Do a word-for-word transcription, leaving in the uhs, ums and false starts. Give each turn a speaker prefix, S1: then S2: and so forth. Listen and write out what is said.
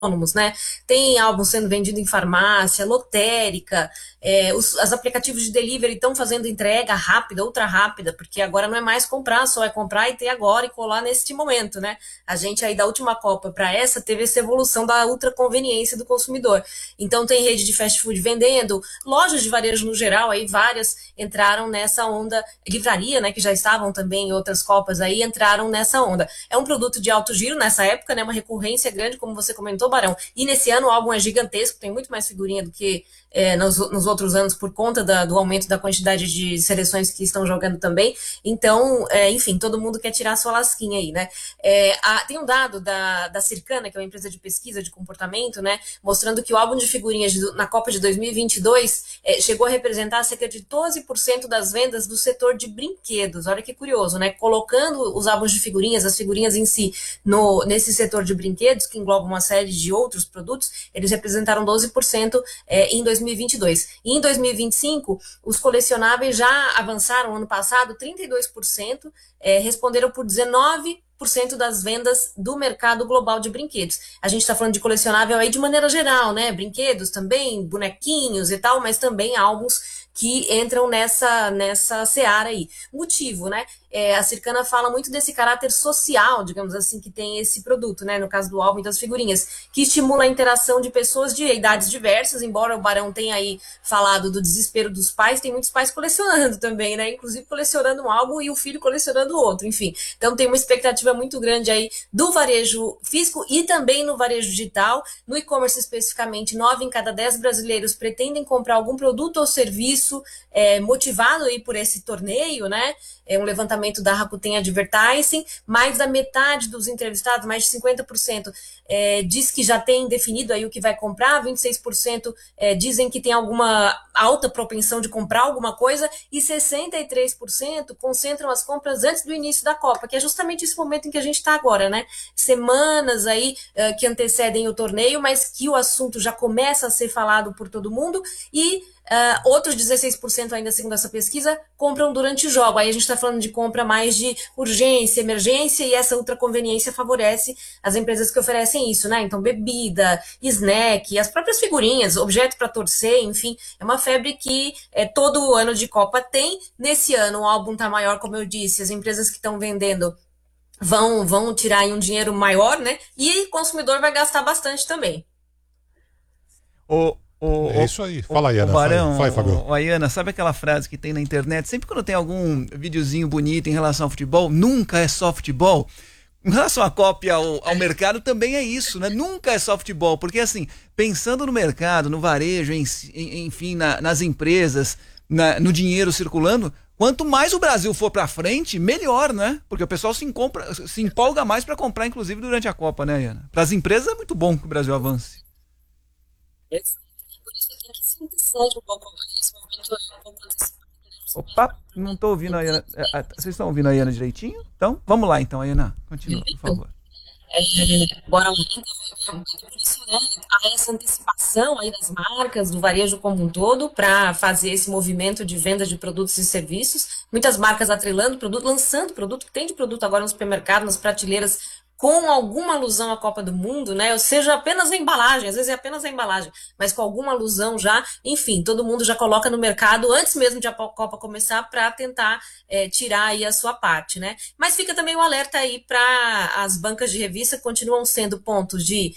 S1: né? Tem álbum sendo vendido em farmácia, lotérica, é, os, os aplicativos de delivery estão fazendo entrega rápida, ultra rápida, porque agora não é mais comprar, só é comprar e ter agora e colar neste momento, né? A gente aí da última Copa para essa teve essa evolução da ultra conveniência do consumidor. Então tem rede de fast food vendendo, lojas de varejo no geral, aí várias entraram nessa onda, livraria, né, que já estavam também em outras Copas aí, entraram nessa onda. É um produto de alto giro nessa época, né, uma recorrência grande, como você comentou, Barão. E nesse ano o álbum é gigantesco, tem muito mais figurinha do que é, nos, nos outros anos por conta da, do aumento da quantidade de seleções que estão jogando também. Então, é, enfim, todo mundo quer tirar a sua lasquinha aí, né? É, a, tem um dado da, da Circana, que é uma empresa de pesquisa de comportamento, né, mostrando que o álbum de figurinhas de, na Copa de dois mil e vinte e dois é, chegou a representar cerca de doze por cento das vendas do setor de brinquedos. Olha que curioso, né? Colocando os álbuns de figurinhas, as figurinhas em si, no, nesse setor de brinquedos, que engloba uma série de outros produtos, eles representaram doze por cento é, em dois mil e vinte e dois. E em dois mil e vinte e cinco, os colecionáveis já avançaram, ano passado, trinta e dois por cento, é, responderam por dezenove por cento das vendas do mercado global de brinquedos. A gente está falando de colecionável aí de maneira geral, né? Brinquedos também, bonequinhos e tal, mas também álbuns que entram nessa, nessa seara aí. Motivo, né? É, a Circana fala muito desse caráter social, digamos assim, que tem esse produto, né? No caso do álbum e das figurinhas, que estimula a interação de pessoas de idades diversas, embora o Barão tenha aí falado do desespero dos pais, tem muitos pais colecionando também, né? Inclusive colecionando um álbum e o filho colecionando outro, enfim. Então tem uma expectativa muito grande aí do varejo físico e também no varejo digital. No e-commerce especificamente, nove em cada dez brasileiros pretendem comprar algum produto ou serviço É, motivado aí por esse torneio, né? É um levantamento da Rakuten Advertising. Mais da metade dos entrevistados, mais de cinquenta por cento, é, diz que já tem definido aí o que vai comprar, vinte e seis por cento é, dizem que tem alguma alta propensão de comprar alguma coisa e sessenta e três por cento concentram as compras antes do início da Copa, que é justamente esse momento em que a gente está agora, né? Semanas aí uh, que antecedem o torneio, mas que o assunto já começa a ser falado por todo mundo e Uh, outros dezesseis por cento ainda, segundo essa pesquisa, compram durante o jogo. Aí a gente está falando de compra mais de urgência, emergência, e essa ultra conveniência favorece as empresas que oferecem isso, né? Então, bebida, snack, as próprias figurinhas, objeto para torcer, enfim, é uma febre que é, todo ano de Copa tem. Nesse ano o álbum está maior, como eu disse, as empresas que estão vendendo vão, vão tirar aí um dinheiro maior, né? E o consumidor vai gastar bastante também.
S2: O O,
S3: é isso aí. Fala aí,
S2: o,
S3: Ana.
S2: o Barão,
S3: vai, vai, Fabio.
S2: O, Ayana, sabe aquela frase que tem na internet? Sempre quando tem algum videozinho bonito em relação ao futebol, nunca é só futebol. Em relação à cópia ao, ao mercado, também é isso, né? Nunca é só futebol, porque assim, pensando no mercado, no varejo, em, em, enfim, na, nas empresas, na, no dinheiro circulando, quanto mais o Brasil for pra frente, melhor, né? Porque o pessoal se, compra, se empolga mais para comprar, inclusive, durante a Copa, né, Ayana? Para as empresas é muito bom que o Brasil avance.
S1: Esse um pouco, esse movimento é um pouco antecipado.
S2: Opa, não estou ouvindo a Ayana. Vocês estão ouvindo a Ayana direitinho? Então, vamos lá então, Ayana. Continua, por favor.
S1: É, bora lá. Então, por isso, né, há essa antecipação aí das marcas, do varejo como um todo, para fazer esse movimento de venda de produtos e serviços. Muitas marcas atrelando produto, lançando produto, que tem de produto agora no supermercado, nas prateleiras, com alguma alusão à Copa do Mundo, né? Ou seja, apenas a embalagem, às vezes é apenas a embalagem, mas com alguma alusão já, enfim, todo mundo já coloca no mercado antes mesmo de a Copa começar para tentar é, tirar aí a sua parte, né? Mas fica também o alerta aí para as bancas de revista que continuam sendo pontos de